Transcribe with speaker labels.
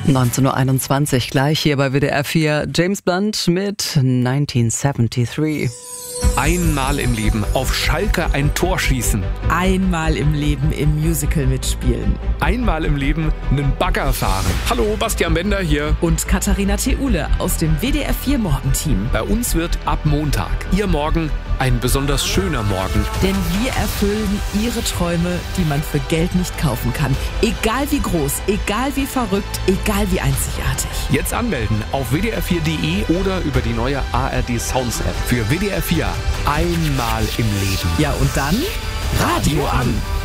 Speaker 1: 19.21 Uhr gleich hier bei WDR 4. James Blunt mit 1973.
Speaker 2: Einmal im Leben auf Schalke ein Tor schießen.
Speaker 3: Einmal im Leben im Musical mitspielen.
Speaker 2: Einmal im Leben einen Bagger fahren. Hallo, Bastian Bender hier.
Speaker 3: Und Katharina Theule aus dem WDR 4 Morgenteam.
Speaker 2: Bei uns wird ab Montag Ihr Morgen ein besonders schöner Morgen.
Speaker 3: Denn wir erfüllen Ihre Träume, die man für Geld nicht kaufen kann. Egal wie groß, egal wie verrückt, egal wie einzigartig.
Speaker 2: Jetzt anmelden auf wdr4.de oder über die neue ARD Sounds App. Für WDR 4 einmal im Leben.
Speaker 3: Ja, und dann Radio an.